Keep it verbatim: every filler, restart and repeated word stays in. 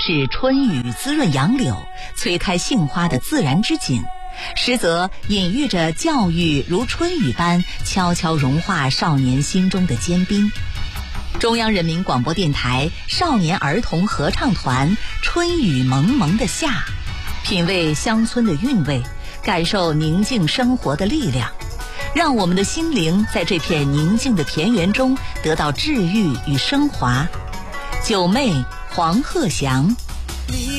是春雨滋润杨柳、催开杏花的自然之景，实则隐喻着教育如春雨般悄悄融化少年心中的坚冰。中央人民广播电台少年儿童合唱团《春雨蒙蒙的夏》，品味乡村的韵味，感受宁静生活的力量，让我们的心灵在这片宁静的田园中得到治愈与升华。九妹黄鹤翔。